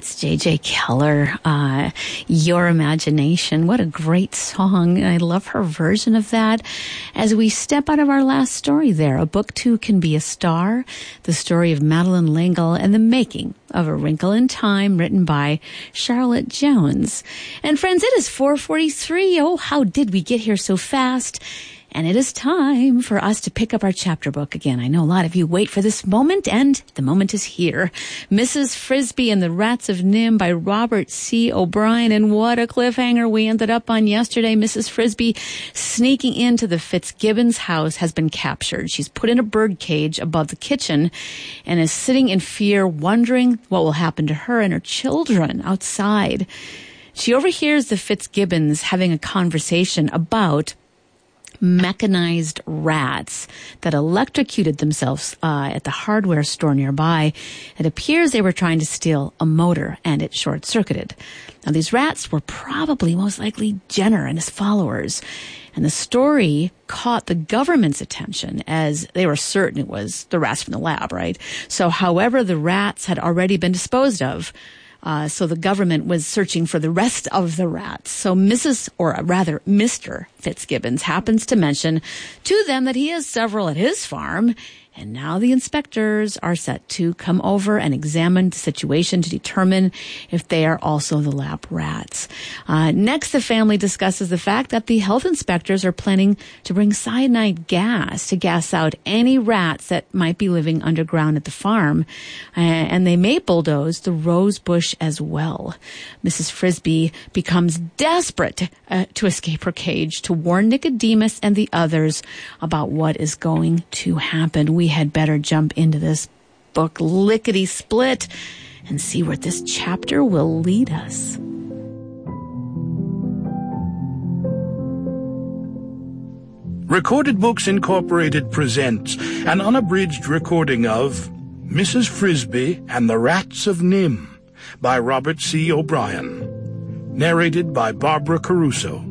That's J.J. Keller, Your Imagination. What a great song. I love her version of that. As we step out of our last story there, A Book Too Can Be a Star, the story of Madeleine L'Engle and the making of A Wrinkle in Time, written by Charlotte Jones. And friends, it is 4:43. Oh, how did we get here so fast? And it is time for us to pick up our chapter book again. I know a lot of you wait for this moment, and the moment is here. Mrs. Frisby and the Rats of Nim by Robert C. O'Brien. And what a cliffhanger we ended up on yesterday. Mrs. Frisby, sneaking into the Fitzgibbons house, has been captured. She's put in a bird cage above the kitchen and is sitting in fear, wondering what will happen to her and her children outside. She overhears the Fitzgibbons having a conversation about mechanized rats that electrocuted themselves at the hardware store nearby. It appears they were trying to steal a motor, and it short-circuited. Now, these rats were probably most likely Jenner and his followers, and the story caught the government's attention as they were certain it was the rats from the lab, right? So, however, the rats had already been disposed of. So the government was searching for the rest of the rats. So Mr. Fitzgibbons happens to mention to them that he has several at his farm. And now the inspectors are set to come over and examine the situation to determine if they are also the lab rats. Next, the family discusses the fact that the health inspectors are planning to bring cyanide gas to gas out any rats that might be living underground at the farm. And they may bulldoze the rose bush as well. Mrs. Frisby becomes desperate to escape her cage, to warn Nicodemus and the others about what is going to happen. We had better jump into this book lickety-split and see where this chapter will lead us. Recorded Books Incorporated presents an unabridged recording of Mrs. Frisby and the Rats of Nim by Robert C. O'Brien. Narrated by Barbara Caruso.